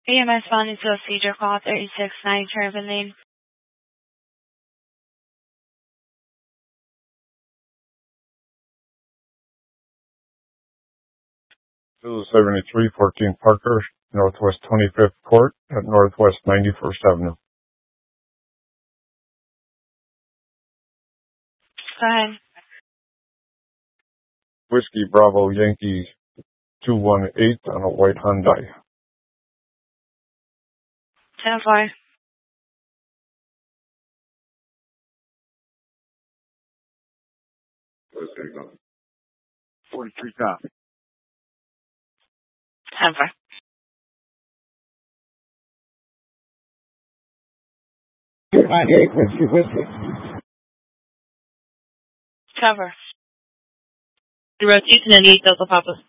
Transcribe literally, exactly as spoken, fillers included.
A M S responding to a seizure call thirty-six nine Chervin Lane. two seventy-three fourteen Parker, Northwest twenty-fifth Court at Northwest ninety-first Avenue. Go ahead. Whiskey Bravo Yankee two one eight on a white Hyundai. ten four. forty-three copy. ten four. Whiskey, whiskey. Cover. Zero two ninety-eight Delta Papa.